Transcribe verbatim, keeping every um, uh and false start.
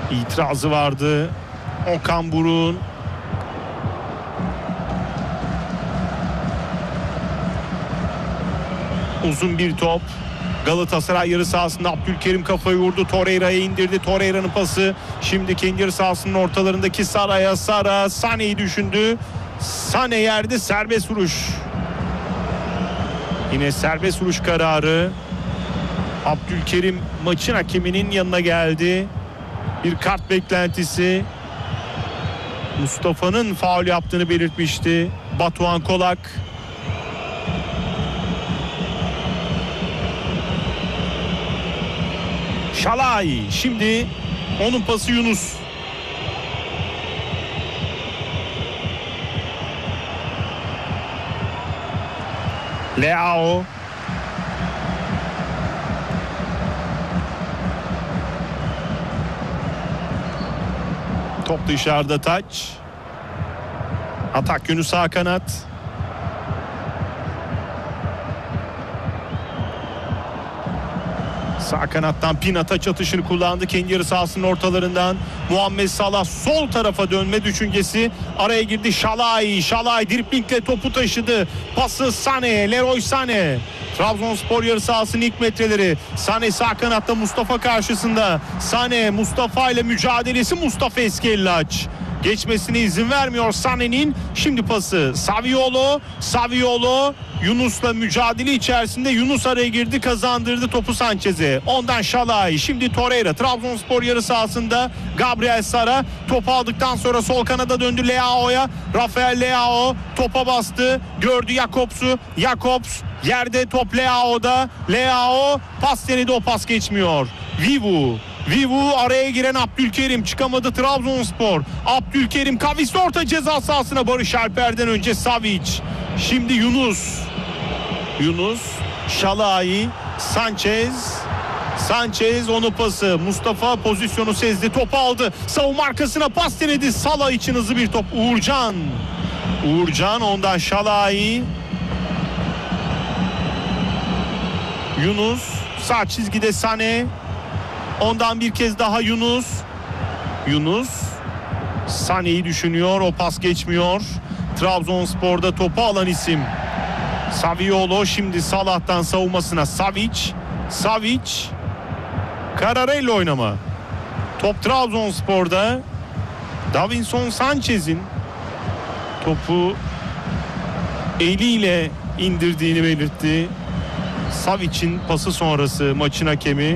İtirazı vardı Okan Buruk'un. Uzun bir top. Galatasaray yarı sahasında Abdülkerim kafayı vurdu. Torreira'ya indirdi. Torreira'nın pası. Şimdi kendi yarı sahasının ortalarındaki Sara'ya. Sara Sané'yi düşündü. Sané yerde, serbest vuruş. Yine serbest vuruş kararı. Abdülkerim maçın hakeminin yanına geldi. Bir kart beklentisi. Mustafa'nın faul yaptığını belirtmişti Batuhan Kolak. Şalay. Şimdi onun pası Yunus. Leao. Top dışarıda, taç. Atak yönü sağ kanat. Sağ kanattan Pina taç atışını kullandı. Kendi yarı sahasının ortalarından Muhammed Salah sol tarafa dönme düşüncesi. Araya girdi Şalay. Şalay driplingle topu taşıdı. Pası Sané. Leroy Sané. Trabzonspor yarı sahasının ilk metreleri. Sané sağ kanatta Mustafa karşısında. Sané Mustafa ile mücadelesi. Mustafa Eskellaç. Geçmesine izin vermiyor Sané'nin. Şimdi pası Saviolo. Saviolo Yunus'la mücadele içerisinde. Yunus araya girdi, kazandırdı topu Sanchez'e. Ondan Şalay. Şimdi Torreira. Trabzonspor yarı sahasında Gabriel Sara topu aldıktan sonra sol kanada döndü Leao'ya. Rafael Leao topa bastı. Gördü Jakobs'u. Jakobs yerde, top Leao'da. Leao pas denedi, o pas geçmiyor. Vivu. Vivu araya giren Abdülkerim, çıkamadı Trabzonspor. Abdülkerim kavisli orta ceza sahasına, Barış Alper'den önce Savic. Şimdi Yunus. Yunus, Şalay, Sanchez. Sanchez onu pası. Mustafa pozisyonu sezdi, topu aldı. Savunma arkasına pas denedi. Salah için hızlı bir top. Uğurcan. Uğurcan, ondan Şalay. Yunus sağ çizgide, Sané. Ondan bir kez daha Yunus. Yunus Sané'yi düşünüyor. O pas geçmiyor. Trabzonspor'da topu alan isim Saviolo. Şimdi Salah'tan savunmasına Savic. Savic. Cararello oynama. Top Trabzonspor'da. Davinson Sanchez'in topu eliyle indirdiğini belirtti. Savic'in pası sonrası maçın hakemi.